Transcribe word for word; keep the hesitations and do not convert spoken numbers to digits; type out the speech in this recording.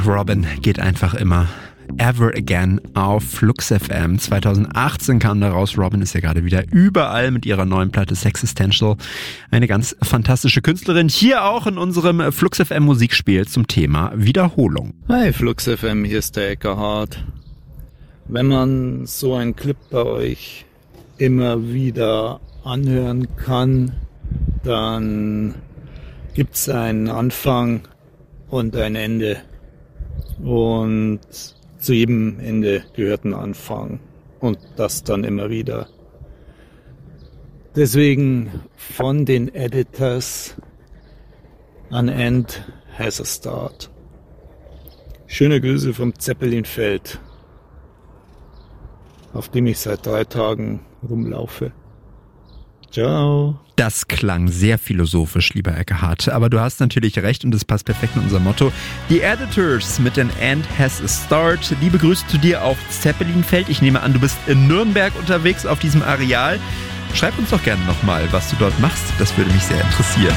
Robin geht einfach immer. Ever Again auf Flux F M. zwanzig achtzehn kam da raus. Robin ist ja gerade wieder überall mit ihrer neuen Platte Sexistential. Eine ganz fantastische Künstlerin. Hier auch in unserem Flux F M Musikspiel zum Thema Wiederholung. Hi Flux F M, hier ist der Eckhard. Wenn man so einen Clip bei euch immer wieder anhören kann, dann gibt's einen Anfang und ein Ende. Und zu jedem Ende gehört ein Anfang und das dann immer wieder. Deswegen von den Editors, an End has a start. Schöne Grüße vom Zeppelinfeld, auf dem ich seit drei Tagen rumlaufe. Ciao. Das klang sehr philosophisch, lieber Eckhard. Aber du hast natürlich recht und es passt perfekt in unser Motto. Die Editors mit den End has a start. Liebe Grüße zu dir auf Zeppelinfeld. Ich nehme an, du bist in Nürnberg unterwegs auf diesem Areal. Schreib uns doch gerne nochmal, was du dort machst. Das würde mich sehr interessieren.